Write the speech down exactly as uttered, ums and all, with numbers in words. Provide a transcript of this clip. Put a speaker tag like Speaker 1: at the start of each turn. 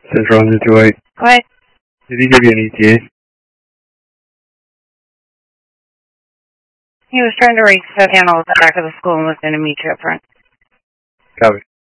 Speaker 1: Central one two eight.
Speaker 2: What?
Speaker 1: Did he give you an E T A?
Speaker 2: He was trying to reach the panel at the back of the school and was going to meet you up front.
Speaker 1: Copy.